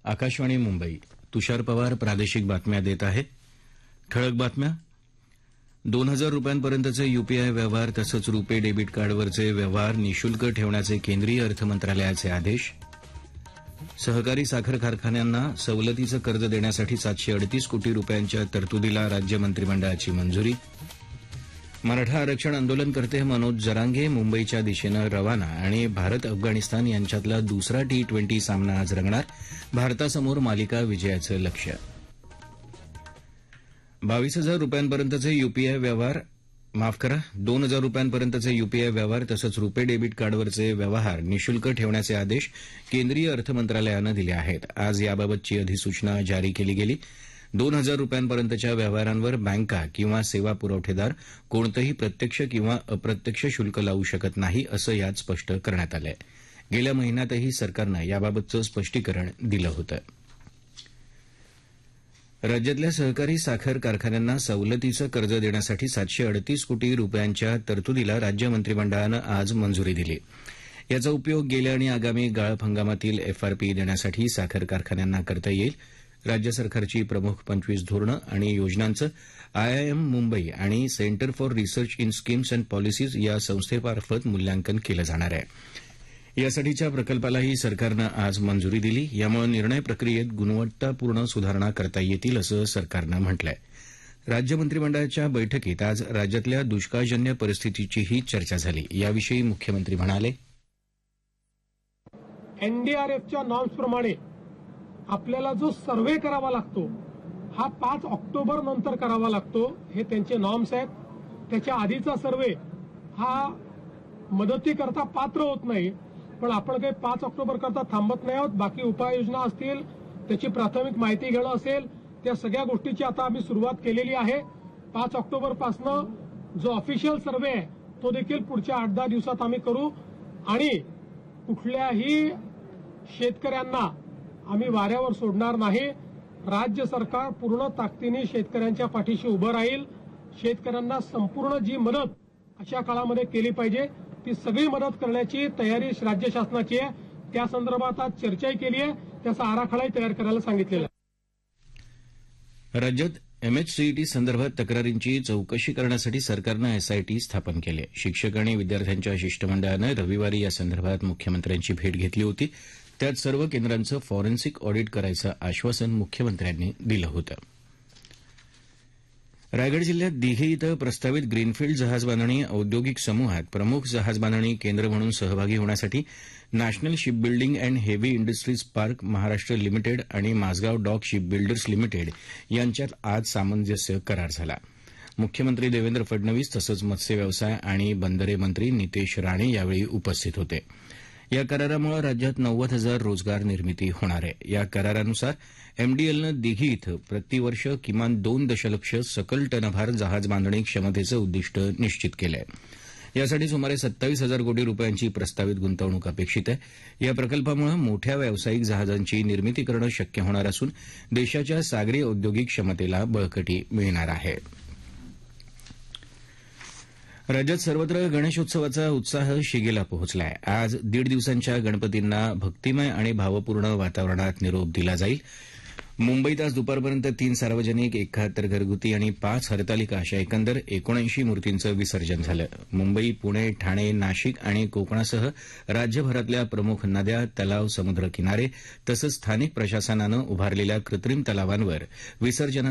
आकाशवाणी मुंबई. तुषार पवार प्रादेशिक बातम्या देत आहे. ठळक बातम्या. 2,000 रुपयांपर्यंतचे यूपीआय व्यवहार तसंच रुपे डेबिट कार्डवरचे व्यवहार निःशुल्क ठेवण्याचे केंद्रीय अर्थमंत्रालयाचे आदेश. सहकारी साखर कारखान्यांना सवलतीचं कर्ज देण्यासाठी 738 कोटी रुपयांच्या तरतुदीला राज्य मंत्रिमंडळाची मंजुरी. मराठा आरक्षण आंदोलनकर्ते मनोज जरांगे मुंबईच्या दिशेनं रवाना आणि भारत अफगाणिस्तान यांच्यातला दुसरा T20 सामना आज रंगणार. भारतासमोर मालिका विजयाचं लक्ष्य. 22,000 रुपयांपर्यंतचे यूपीआय व्यवहार 2,000 रुपयांपर्यंतचे यूपीआय व्यवहार तसंच रुपे डेबिट कार्डवरचे व्यवहार निःशुल्क ठेवण्याचे आदेश केंद्रीय अर्थमंत्रालयानं दिले आहेत. आज याबाबतची अधिसूचना जारी केली गेली. 2,000 रुपयांपर्यंतच्या व्यवहारांवर बँका किंवा सेवा पुरवठेदार कोणतंही प्रत्यक्ष किंवा अप्रत्यक्ष शुल्क लावू शकत नाही असं यात स्पष्ट करण्यात आलं आहे. गेल्या महिन्यातही सरकारनं याबाबतचं स्पष्टीकरण दिलं होतं. राज्यातल्या सहकारी साखर कारखान्यांना सवलतीचं कर्ज देण्यासाठी 738 कोटी रुपयांच्या तरतुदीला राज्य मंत्रिमंडळानं आज मंजुरी दिली. याचा उपयोग गेल्या आणि आगामी गाळप हंगामातील एफआरपी देण्यासाठी साखर कारखान्यांना करता येईल. राज्य सरकारची प्रमुख 25 धोरणं आणि योजनांचं IIM मुंबई आणि centre for research in schemes and policies या संस्थेमार्फत मूल्यांकन केलं जाणार आहे. यासाठीच्या प्रकल्पालाही सरकारनं आज मंजुरी दिली. यामुळे निर्णय प्रक्रियेत गुणवत्तापूर्ण सुधारणा करता येतील असं सरकारनं म्हटलंय. राज्य मंत्रिमंडळाच्या बैठकीत आज राज्यातल्या दुष्काळजन्य परिस्थितीचीही चर्चा झाली. याविषयी मुख्यमंत्री म्हणाले, एनडीआरएफच्या नॉर्म्सप्रमाणे आपल्याला जो सर्व्हे करावा लागतो हा 5 ऑक्टोबर नंतर करावा लागतो. हे त्यांचे नॉर्म्स आहेत. त्याच्या आधीचा सर्व्हे हा मदतीकरता पात्र होत नाही. पण आपण काही 5 ऑक्टोबर करता थांबत नाही आहोत. बाकी उपाययोजना असतील, त्याची प्राथमिक माहिती घेणं असेल, त्या सगळ्या गोष्टीची आता आम्ही सुरुवात केलेली आहे. 5 ऑक्टोबरपासून जो ऑफिशियल सर्व्हे आहे तो देखील पुढच्या 8-10 दिवसात आम्ही करू आणि कुठल्याही शेतकऱ्यांना आम्ही वाऱ्यावर सोडणार नाही. राज्य सरकार पूर्ण ताकदीने शेतकऱ्यांच्या पाठीशी उभं राहील. शेतकऱ्यांना संपूर्ण जी मदत अशा काळामध्ये केली पाहिजे ती सगळी मदत करण्याची तयारी राज्य शासनाची आहे. त्या संदर्भात आज चर्चाही केली आहे. त्याचा आराखडाही तयार करायला सांगितलेला आहे. राज्यात MHCET संदर्भात तक्रारींची चौकशी करण्यासाठी सरकारनं SIT स्थापन केली आहे. शिक्षक आणि विद्यार्थ्यांच्या शिष्टमंडळानं रविवारी या संदर्भात मुख्यमंत्र्यांची भेट घेतली होती. त्यात सर्व केंद्रांचं फॉरेन्सिक ऑडिट करायचं आश्वासन मुख्यमंत्र्यांनी दिलं होतं. रायगड जिल्ह्यात दिघे इथं प्रस्तावित ग्रीनफील्ड जहाजबांधणी औद्योगिक समूहात प्रमुख जहाजबांधणी केंद्र म्हणून सहभागी होण्यासाठी national shipbuilding and heavy industries park Maharashtra limited आणि माझगाव डॉक शिपबिल्डर्स लिमिटेड यांच्यात आज सामंजस्य करार झाला. मुख्यमंत्री देवेंद्र फडणवीस तसंच मत्स्य व्यवसाय आणि बंदरे मंत्री नितेश राणे यावेळी उपस्थित होते. या करारामुळे राज्यात 90,000 रोजगार निर्मिती होणार आहे. या करारानुसार MDLनं दिघी इथं प्रतिवर्ष किमान 2 दशलक्ष सकल टनभार जहाज बांधणी क्षमतेचं उद्दिष्ट निश्चित केलं आहे. यासाठी सुमारे 27,000 कोटी रुपयांची प्रस्तावित गुंतवणूक अपेक्षित आहे. या प्रकल्पामुळे मोठ्या व्यावसायिक जहाजांची निर्मिती करणं शक्य होणार असून देशाच्या सागरी औद्योगिक क्षमतेला बळकटी मिळणार आहे. राज्यात सर्वत्र गणेशोत्सवाचा उत्साह शिगेला पोहोचलाय. आज 1.5 दिवसांच्या गणपतींना भक्तिमय आणि भावपूर्ण वातावरणात निरोप दिला जाईल. मुंबईत आज दुपारपर्यंत 3 सार्वजनिक, 71 घरगुती आणि 5 हरतालिका अशा एकंदर 79 मूर्तींचं विसर्जन झालं. मुंबई, पुणे, ठाणे, नाशिक आणि कोकणासह राज्यभरातल्या प्रमुख नद्या, तलाव, समुद्रकिनारे तसंच स्थानिक प्रशासनानं उभारलेल्या कृत्रिम तलावांवर विसर्जन